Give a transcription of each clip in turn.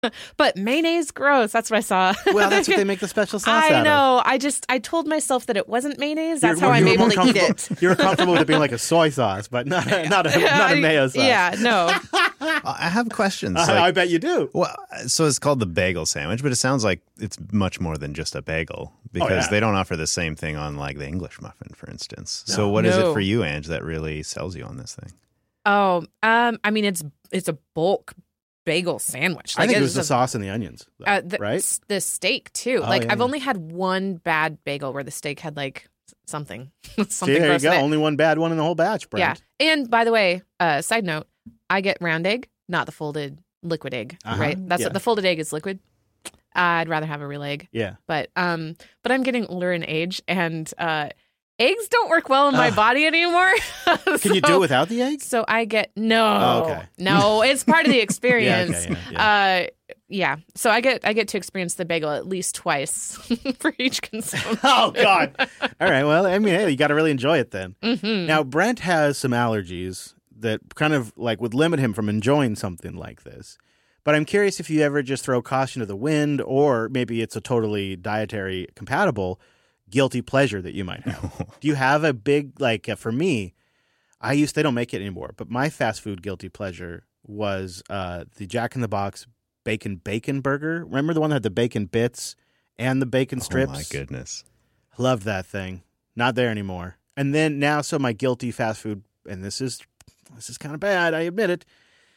But mayonnaise, gross. That's what I saw. Well, that's what they make the special sauce out I of. know. I told myself that it wasn't mayonnaise. That's how You I'm were able more to eat comfortable- it. You're comfortable with it being like a soy sauce, but not a mayo sauce. Yeah, no. I have questions. I bet you do. Well, so it's called the bagel sandwich, but it sounds like it's much more than just a bagel because yeah. they don't offer the same thing on like the English muffin, for instance. So what is it No. for you, Ange, that really sells you on this thing? Oh, I mean, it's a bulk bagel sandwich. I think it was it's the a- sauce and the onions, though, right? The steak too. Oh, Like yeah, I've yeah. only had one bad bagel where the steak had like something, See, something there you gross go. in it. Only one bad one in the whole batch, Yeah. Brent. And by the way, side note, I get round egg, not the folded liquid egg. Uh-huh. Right? That's Yeah. what the folded egg is liquid. I'd rather have a real egg. Yeah. But I'm getting older in age, and eggs don't work well in my body anymore. Can you do it without the egg? So I get no, Oh, okay. no. It's part of the experience. Yeah. Yeah. So I get to experience the bagel at least twice for each consumption. Oh, God. All right. Well, I mean, hey, you got to really enjoy it then. Mm-hmm. Now, Brent has some allergies that kind of like would limit him from enjoying something like this. But I'm curious if you ever just throw caution to the wind, or maybe it's a totally dietary compatible guilty pleasure that you might have. Do you have a big, like, for me, they don't make it anymore, but my fast food guilty pleasure was the Jack in the Box bacon burger. Remember the one that had the bacon bits and the bacon strips? Oh, my goodness. Loved that thing. Not there anymore. And then now, so my guilty fast food, and this is kind of bad, I admit it,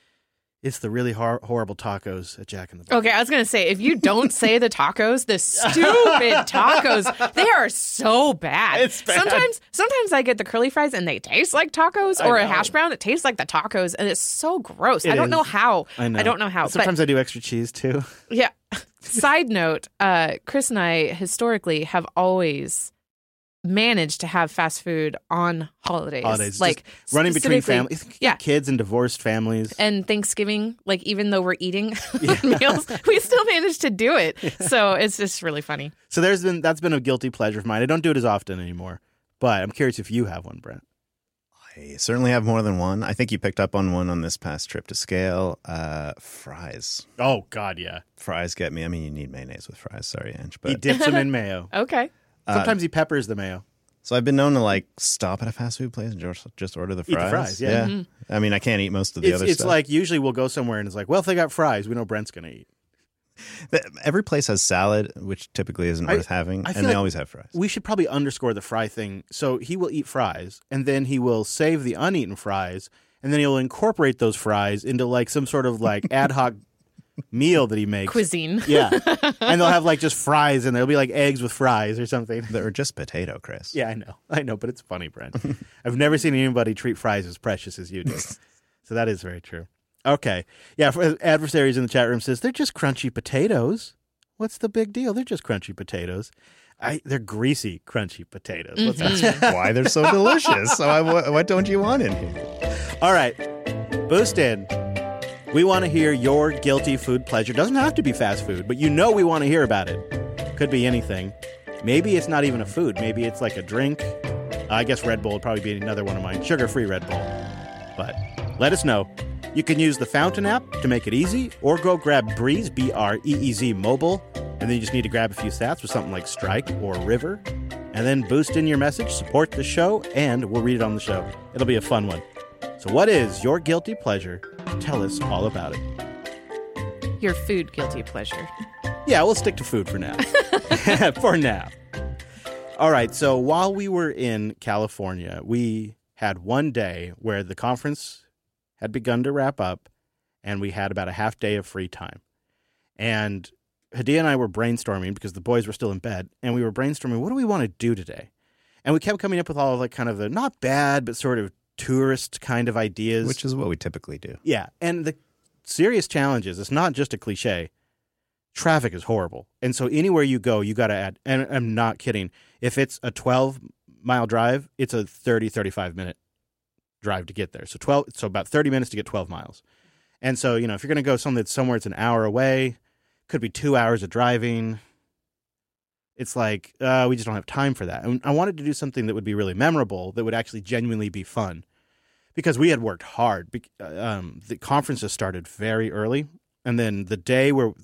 it's the really horrible tacos at Jack in the Box. Okay, I was gonna say, if you don't say the tacos, the stupid tacos, they are so bad. It's bad. Sometimes I get the curly fries and they taste like tacos, or a hash brown, it tastes like the tacos, and it's so gross. I don't know how. I know. I don't know how. Sometimes I do extra cheese too. Yeah. Side note, Chris and I historically have always managed to have fast food on holidays. Like just running between specifically- families, Yeah. kids and divorced families. And Thanksgiving, like even though we're eating meals, we still manage to do it. So it's just really funny. So that's been a guilty pleasure of mine. I don't do it as often anymore, but I'm curious if you have one, Brent. I certainly have more than one. I think you picked up on one on this past trip to Scale. Fries. Oh God, yeah. Fries get me. I mean, you need mayonnaise with fries. Sorry, Ange. But He dips them in mayo. Okay. Sometimes he peppers the mayo. So I've been known to like stop at a fast food place and just order the Eat fries. the fries, yeah. Mm-hmm. I mean, I can't eat most of the other It's stuff. like usually we'll go somewhere and it's like, well, if they got fries, we know Brent's going to eat. Every place has salad, which typically isn't worth having, I feel and they like always have fries. We should probably underscore the fry thing. So he will eat fries, and then he will save the uneaten fries, and then he'll incorporate those fries into like some sort of like ad hoc meal that he makes. Cuisine. Yeah. And they'll have like just fries, and there'll be like eggs with fries or something. They're just potato, Chris. Yeah, I know, but it's funny, Brent. I've never seen anybody treat fries as precious as you do. So that is very true. Okay. Yeah, for adversaries in the chat room says, they're just crunchy potatoes. What's the big deal? They're just crunchy potatoes. They're greasy, crunchy potatoes. What's that? Why they're so delicious. So what don't you want in here? All right. Boost in. We want to hear your guilty food pleasure. Doesn't have to be fast food, but we want to hear about it. Could be anything. Maybe it's not even a food. Maybe it's like a drink. I guess Red Bull would probably be another one of mine. Sugar-free Red Bull. But let us know. You can use the Fountain app to make it easy, or go grab Breeze, BREEZ mobile, and then you just need to grab a few sats with something like Strike or River, and then boost in your message, support the show, and we'll read it on the show. It'll be a fun one. So what is your guilty pleasure? Tell us all about it. Your food guilty pleasure. Yeah, we'll stick to food for now. For now. All right, so while we were in California, we had one day where the conference had begun to wrap up, and we had about a half day of free time. And Hadia and I were brainstorming because the boys were still in bed, and we were brainstorming, what do we want to do today? And we kept coming up with all of like kind of the not bad, but sort of tourist kind of ideas. Which is what we typically do. Yeah, and the serious challenge is, it's not just a cliche. Traffic is horrible. And so anywhere you go, you got to add, and I'm not kidding, if it's a 12-mile drive, it's a 30, 35-minute drive to get there. So about 30 minutes to get 12 miles. And so, if you're going to go somewhere it's an hour away, could be 2 hours of driving. It's like, we just don't have time for that. And I wanted to do something that would be really memorable, that would actually genuinely be fun. Because we had worked hard. The conferences started very early. And then the day where